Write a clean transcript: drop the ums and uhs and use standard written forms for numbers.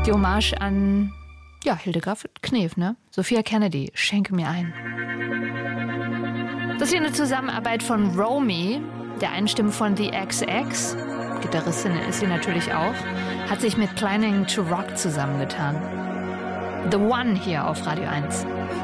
Die Hommage an, Hildegard Knef, ne? Sophia Kennedy, Schenke mir ein. Das ist hier eine Zusammenarbeit von Romy, der Einstimme von The XX. Gitarristin ist sie natürlich auch. Hat sich mit Planning to Rock zusammengetan. The One hier auf Radio 1.